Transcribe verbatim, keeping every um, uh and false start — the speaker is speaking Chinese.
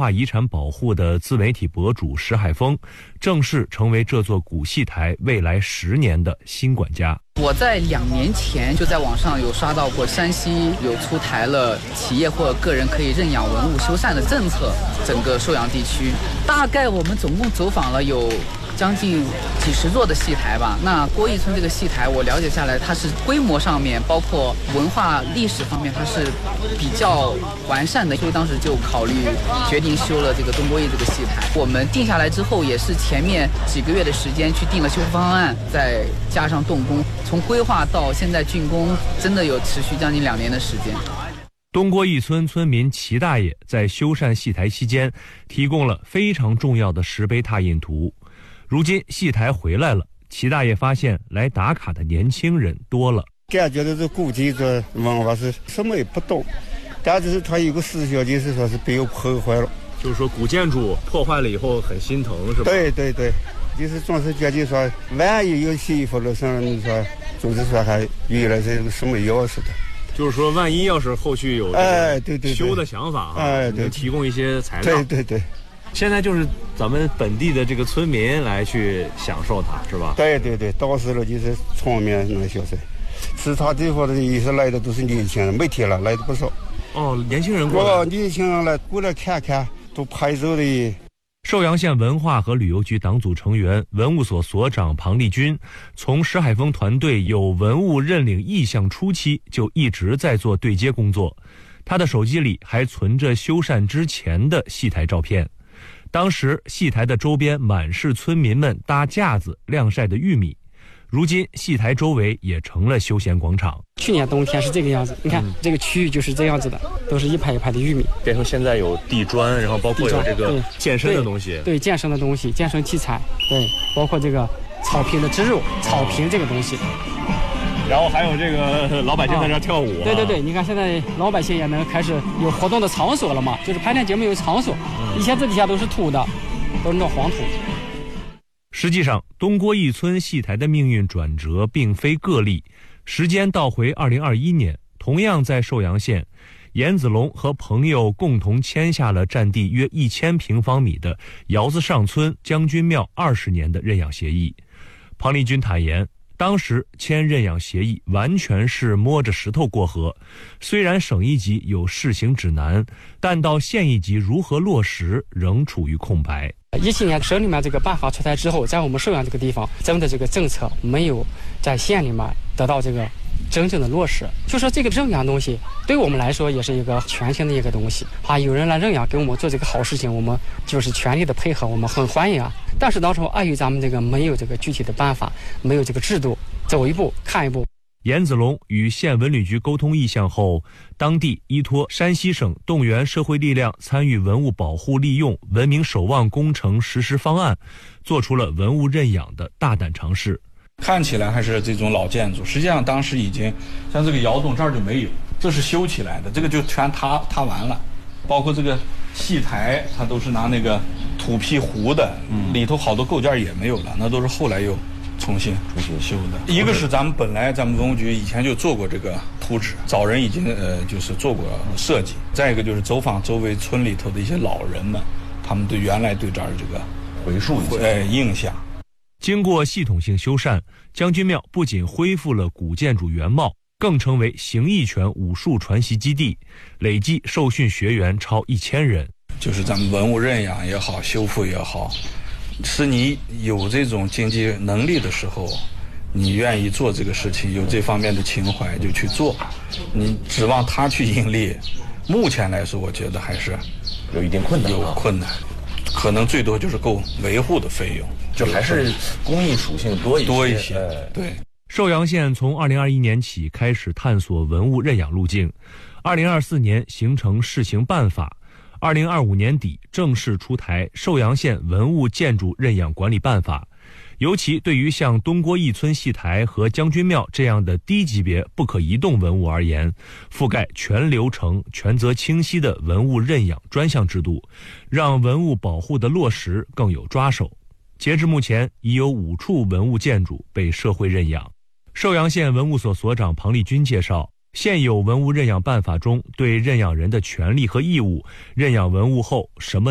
化遗产保护的自媒体博主石海峰，正式成为这座古戏台未来十年的新管家。 我在两年前就在网上有刷到过，山西有出台了企业或者个人可以认养文物修缮的政策，整个寿阳地区大概我们总共走访了有将近几十座的戏台吧。那郭义村这个戏台我了解下来，它是规模上面包括文化历史方面它是比较完善的，所以当时就考虑决定修了这个东郭义这个戏台。我们定下来之后也是前面几个月的时间去定了修复方案，再加上动工，从规划到现在竣工真的有持续将近两年的时间。 东郭义村村民齐大爷在修缮戏台期间提供了非常重要的石碑拓印图。如今戏台回来了，齐大爷发现来打卡的年轻人多了。 感觉到这古建筑文化是什么也不懂，但是他有个思想就是说是被我破坏了， 就是说古建筑破坏了以后很心疼，是吧？ 对对对，就是总是觉得说万一有媳妇了上，你说总是说还原来是什么样似的。 就是说万一要是后续有哎对对修的想法啊， 哎对， 提供一些材料。 对对对。 现在就是咱们本地的这个村民来去享受它，是吧？ 对对对，到时了就是场面那小事。其他地方的也是来的都是年轻人，每天了来的不少。 哦，年轻人过来。 哦，年轻人来过来看看，都拍照的。 寿阳县文化和旅游局党组成员、文物所所长庞立军，从石海峰团队有文物认领意向初期就一直在做对接工作。他的手机里还存着修缮之前的戏台照片。当时戏台的周边满是村民们搭架子晾晒的玉米，如今戏台周围也成了休闲广场。 去年冬天是这个样子，你看、嗯、这个区域就是这样子的，都是一排一排的玉米， 变成现在有地砖，然后包括有这个健身的东西， 对，对健身的东西，健身器材，对，包括这个草坪的植入，草坪这个东西。 然后还有这个老百姓在这跳舞、啊、 对对对，你看现在老百姓也能开始有活动的场所了嘛，就是排练节目有场所、嗯、以前这底下都是土的，都是那种黄土。 实际上东郭义村戏台的命运转折并非个例，时间倒回二零二一年，同样在寿阳县，严子龙和朋友共同签下了占地约一千平方米的窑子上村将军庙二十年的认养协议。庞立军坦言，当时签认养协议完全是摸着石头过河，虽然省一级有试行指南，但到县一级如何落实仍处于空白。 一七年省里面这个办法出台之后，在我们寿阳这个地方，咱们的这个政策没有在县里面得到这个真正的落实。就说这个认养东西对我们来说也是一个全新的一个东西啊，有人来认养给我们做这个好事情，我们就是全力的配合，我们很欢迎啊。但是当初碍于咱们这个没有这个具体的办法，没有这个制度，走一步看一步。 严子龙与县文旅局沟通意向后，当地依托山西省动员社会力量参与文物保护利用文明守望工程实施方案，做出了文物认养的大胆尝试。 看起来还是这种老建筑，实际上当时已经像这个窑洞这儿就没有，这是修起来的，这个就全塌塌完了。包括这个戏台，它都是拿那个土坯糊的，嗯，里头好多构件也没有了，那都是后来又重新重新修的。一个是咱们本来咱们文物局以前就做过这个图纸，早人已经呃就是做过设计。再一个就是走访周围村里头的一些老人们，他们对原来对这儿这个回溯一下， 哎，印象。 经过系统性修缮，将军庙不仅恢复了古建筑原貌，更成为形意拳武术传习基地，累计受训学员超一千人。 就是咱们文物认养也好，修复也好，是你有这种经济能力的时候，你愿意做这个事情，有这方面的情怀就去做。你指望他去盈利，目前来说，我觉得还是有一定困难， 有困难，可能最多就是够维护的费用， 就还是公益属性多一些。 多一些，呃、对。 寿阳县从二零二一年起开始探索文物认养路径，二零二四年形成试行办法，二零二五年底正式出台寿阳县文物建筑认养管理办法。尤其对于像东郭义村戏台和将军庙这样的低级别不可移动文物而言，覆盖全流程、权责清晰的文物认养专项制度，让文物保护的落实更有抓手。截至目前，已有五处文物建筑被社会认养。寿阳县文物所所长庞立军介绍，现有文物认养办法中对认养人的权利和义务，认养文物后什么